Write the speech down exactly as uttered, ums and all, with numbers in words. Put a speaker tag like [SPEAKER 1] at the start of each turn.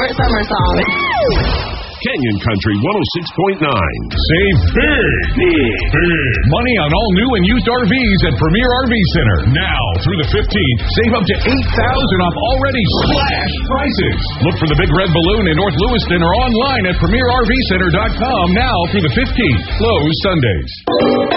[SPEAKER 1] favorite summer song.
[SPEAKER 2] Canyon Country one oh six point nine.
[SPEAKER 3] Save big, big, big money on all new and used R Vs at Premier R V Center. Now through the fifteenth, save up to eight thousand dollars off already slashed prices. Look for the big red balloon in North Lewiston or online at premier r v center dot com now through the fifteenth. Closed Sundays.